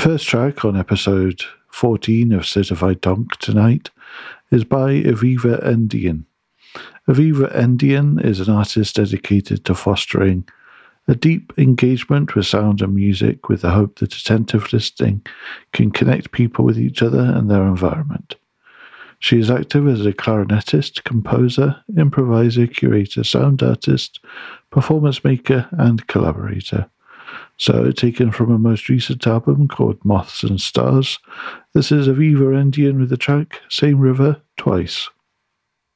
first track on episode 14 of Certified Tonk tonight is by Aviva Endian. Aviva Endian is an artist dedicated to fostering a deep engagement with sound and music with the hope that attentive listening can connect people with each other and their environment. She is active as a clarinetist, composer, improviser, curator, sound artist, performance maker, and collaborator. So, taken from her most recent album called Moths and Stars, this is Aviva Endian with the track Same River Twice.